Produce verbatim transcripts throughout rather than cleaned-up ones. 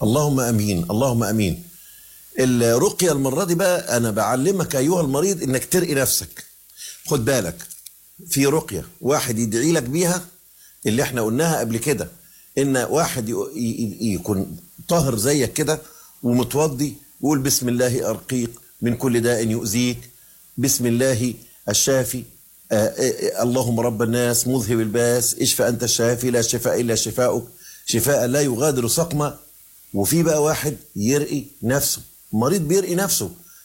اللهم امين، اللهم امين. الرقيه المره دي بقى انا بعلمك ايها المريض انك ترقي نفسك. خد بالك، في رقيه واحد يدعي لك بيها اللي احنا قلناها قبل كده، ان واحد يكون طاهر زيك كده ومتوضي، يقول بسم الله ارقيك من كل داء يؤذيك، بسم الله الشافي، آه آه اللهم رب الناس مذهب الباس اشفى انت الشافي لا شفاء الا شفاؤك شفاء لا يغادر سقما. وفي بقى واحد يرقي نفسه، مريض بيرقي نفسه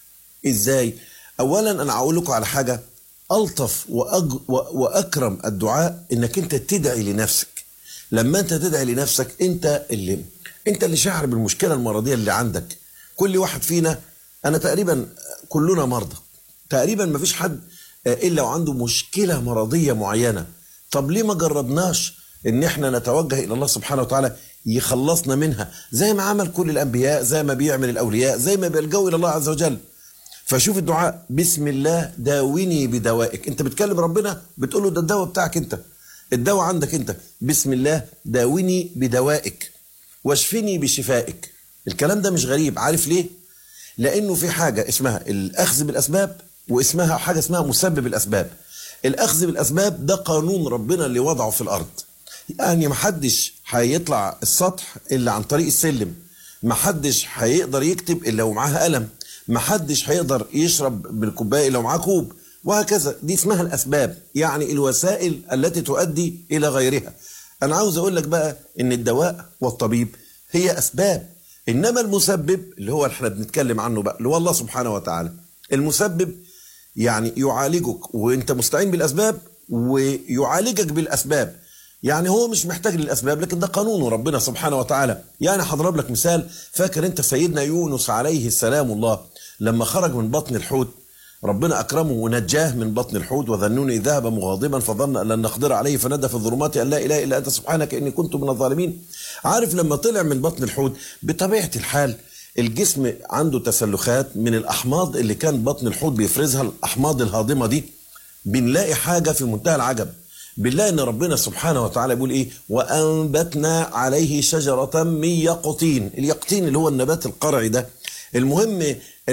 ازاي؟ اولا انا هقول لكم على حاجه، الطف وأج... واكرم الدعاء انك انت تدعي لنفسك. لما انت تدعي لنفسك انت اللي انت اللي شاعر بالمشكله المرضيه اللي عندك. كل واحد فينا، انا تقريبا كلنا مرضى، تقريبا ما فيش حد الا وعنده مشكله مرضيه معينه. طب ليه ما جربناش ان احنا نتوجه الى الله سبحانه وتعالى يخلصنا منها، زي ما عمل كل الانبياء، زي ما بيعمل الاولياء، زي ما بيلجوا الى الله عز وجل. فشوف الدعاء، بسم الله داوني بدوائك. انت بتكلم ربنا بتقول له ده الدواء بتاعك انت، الدواء عندك انت. بسم الله داوني بدوائك واشفني بشفائك. الكلام ده مش غريب، عارف ليه؟ لانه في حاجه اسمها الاخذ بالاسباب، واسمها حاجه اسمها مسبب الاسباب. الاخذ بالاسباب ده قانون ربنا اللي وضعه في الارض، يعني محدش هيطلع السطح الا عن طريق السلم، محدش هيقدر يكتب الا ومعاه قلم، محدش هيقدر يشرب بالكوبايه الا ومعاه كوب، وهكذا. دي اسمها الاسباب، يعني الوسائل التي تؤدي الى غيرها. انا عاوز اقول لك بقى ان الدواء والطبيب هي اسباب، انما المسبب اللي هو احنا بنتكلم عنه بقى اللي هو الله سبحانه وتعالى. المسبب يعني يعالجك وانت مستعين بالاسباب، ويعالجك بالاسباب. يعني هو مش محتاج للاسباب، لكن ده قانون ربنا سبحانه وتعالى. يعني هضرب لك مثال. فاكر انت سيدنا يونس عليه السلام الله لما خرج من بطن الحوت، ربنا اكرمه ونجاه من بطن الحوت، وذنون اذ ذهب مغاضبا فظن ان لن نقدر عليه فنادى في الظلمات ان لا اله الا انت سبحانك اني كنت من الظالمين. عارف لما طلع من بطن الحوت بطبيعه الحال الجسم عنده تسلخات من الاحماض اللي كان بطن الحوت بيفرزها، الاحماض الهاضمه دي. بنلاقي حاجه في منتهى العجب، بالله ان ربنا سبحانه وتعالى بيقول ايه؟ وانبتنا عليه شجره من يقطين. اليقطين اللي هو النبات القرعي ده. المهم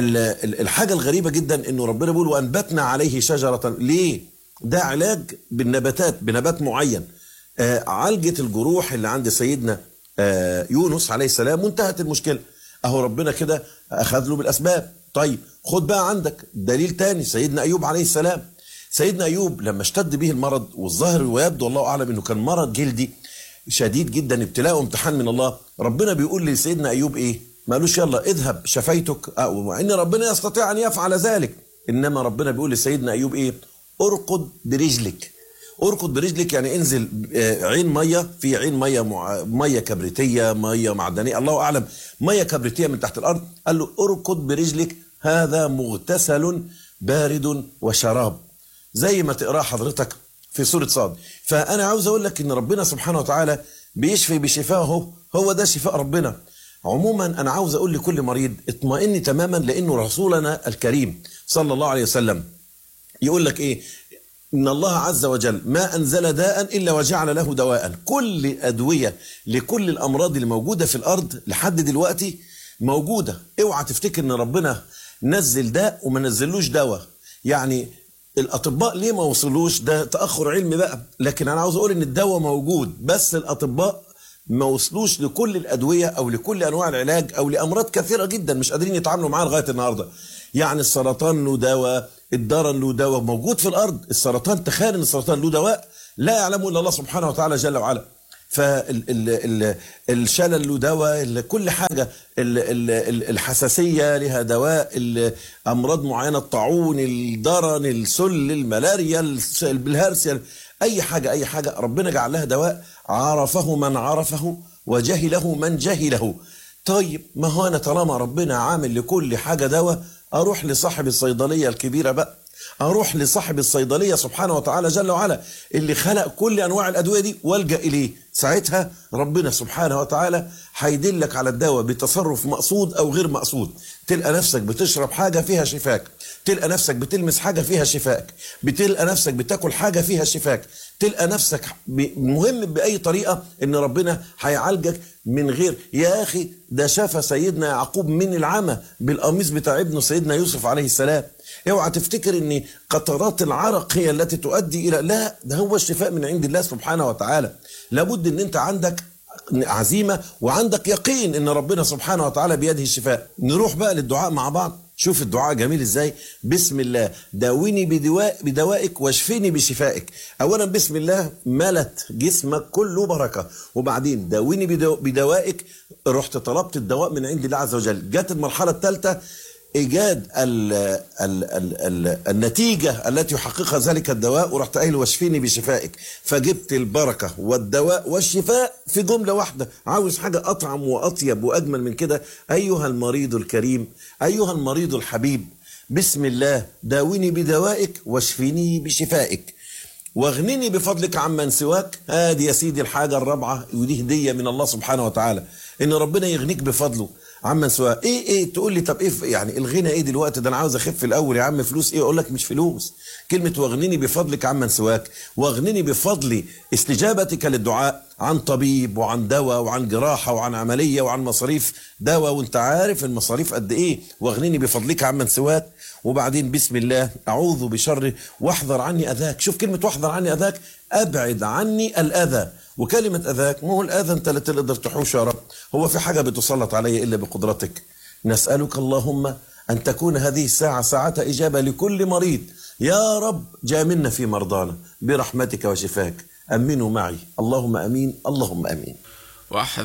الحاجه الغريبه جدا انه ربنا بيقول وانبتنا عليه شجره. ليه؟ ده علاج بالنباتات، بنبات معين. آه عالجت الجروح اللي عند سيدنا آه يونس عليه السلام وانتهت المشكله. اهو ربنا كده اخذ له بالاسباب. طيب خد بقى عندك دليل تاني، سيدنا ايوب عليه السلام. سيدنا ايوب لما اشتد به المرض، والظاهر ويبدو الله اعلم انه كان مرض جلدي شديد جدا، ابتلاء وامتحان من الله. ربنا بيقول لسيدنا ايوب ايه؟ ما قالوش يلا اذهب شفيتك، مع ان ربنا يستطيع ان يفعل ذلك. انما ربنا بيقول لسيدنا ايوب ايه؟ ارقد برجلك. ارقد برجلك يعني انزل عين ميه، في عين ميه مع... ميه كبريتيه، ميه معدنيه، الله اعلم، ميه كبريتيه من تحت الارض. قال له ارقد برجلك هذا مغتسل بارد وشراب، زي ما تقراه حضرتك في سورة صاد. فأنا عاوز أقول لك إن ربنا سبحانه وتعالى بيشفي بشفائه، هو ده شفاء ربنا. عموما أنا عاوز أقول لكل مريض اطمئن تماما، لأنه رسولنا الكريم صلى الله عليه وسلم يقول لك إيه؟ إن الله عز وجل ما أنزل داء إلا وجعل له دواء. كل أدوية لكل الأمراض اللي موجودة في الأرض لحد دلوقتي موجودة. اوعى تفتكر إن ربنا نزل داء وما نزلوش دواء. يعني الاطباء ليه ما وصلوش؟ ده تاخر علمي بقى. لكن انا عاوز اقول ان الدواء موجود، بس الاطباء ما وصلوش لكل الادويه او لكل انواع العلاج او لامراض كثيره جدا مش قادرين يتعاملوا معاها لغايه النهارده. يعني السرطان له دواء، الضرر له دواء موجود في الارض. السرطان، تخيل ان السرطان له دواء لا يعلمه الا الله سبحانه وتعالى جل وعلا. فالشلل له دواء، كل حاجة، الحساسية لها دواء، أمراض معينة، الطاعون، الضرن، السل، الملاريا، البلهارسيا، أي حاجة أي حاجة ربنا جعل لها دواء، عرفه من عرفه وجهله من جهله. طيب ما هو أنا طالما ربنا عامل لكل حاجة دواء، أروح لصاحب الصيدلية الكبيرة بقى، اروح لصاحب الصيدليه سبحانه وتعالى جل وعلا اللي خلق كل انواع الادويه دي والجا اليه. ساعتها ربنا سبحانه وتعالى هيدلك على الدواء بتصرف مقصود او غير مقصود. تلقى نفسك بتشرب حاجه فيها شفاك، تلقى نفسك بتلمس حاجه فيها شفاك، بتلقى نفسك بتاكل حاجه فيها شفاك، تلقى نفسك مهم باي طريقه ان ربنا هيعالجك من غير يا أخي، ده شاف سيدنا يعقوب من العمى بالقميص بتاع ابنه سيدنا يوسف عليه السلام. اوعى تفتكر ان قطرات العرق هي التي تؤدي الى، لا، ده هو الشفاء من عند الله سبحانه وتعالى. لابد ان انت عندك عزيمة وعندك يقين ان ربنا سبحانه وتعالى بيده الشفاء. نروح بقى للدعاء مع بعض. شوف الدعاء جميل ازاي. بسم الله داويني بدواء بدوائك واشفيني بشفائك. اولا بسم الله ملت جسمك كله بركة، وبعدين داويني بدو بدوائك، رحت طلبت الدواء من عند الله عز وجل. جت المرحلة الثالثة ايجاد ال ال ال ال النتيجه التي يحققها ذلك الدواء، ورحت قايل واشفيني بشفائك، فجبت البركه والدواء والشفاء في جمله واحده. عاوز حاجه اطعم واطيب واجمل من كده؟ ايها المريض الكريم، ايها المريض الحبيب، بسم الله داويني بدوائك واشفيني بشفائك واغنني بفضلك عمن سواك. ادي يا سيدي الحاجه الرابعه، ودي هديه من الله سبحانه وتعالى، ان ربنا يغنيك بفضله عمن سواك. ايه ايه تقول لي طب ايه يعني الغنى ايه دلوقتي؟ ده انا عاوز اخف الاول يا عم. فلوس ايه؟ اقول لك مش فلوس. كلمه واغنني بفضلك عمن سواك، واغنني بفضل استجابتك للدعاء عن طبيب وعن دواء وعن جراحه وعن عمليه وعن مصاريف دواء، وانت عارف المصاريف قد ايه. واغنني بفضلك عمن سواك. وبعدين بسم الله اعوذ بشر واحذر عني اذاك. شوف كلمه واحذر عني اذاك، ابعد عني الاذى. وكلمه اذاك، ما هو الاذى انت اللي تقدر تحوشه يا رب، هو في حاجه بتسلط علي الا بقدرتك. نسالك اللهم ان تكون هذه الساعه ساعه اجابه لكل مريض. يا رب جاملنا في مرضانا برحمتك وشفاك. امنوا معي، اللهم امين، اللهم امين.